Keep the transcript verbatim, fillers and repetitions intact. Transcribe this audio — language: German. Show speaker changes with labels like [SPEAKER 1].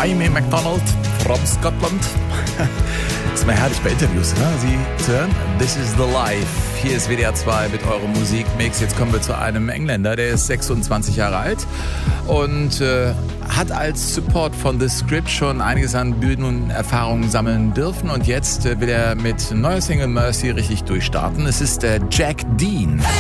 [SPEAKER 1] Amy MacDonald from Scotland. Ist mal herrlich bei Interviews, ne? Sie zu hören. This is the life. Hier ist W D R zwei mit eurem Musikmix. Jetzt kommen wir zu einem Engländer, der ist sechsundzwanzig Jahre alt und äh, hat als Support von The Script schon einiges an Bühnenerfahrungen sammeln dürfen. Und jetzt äh, will er mit neuer Single Mercy richtig durchstarten. Es ist der Jack Dean.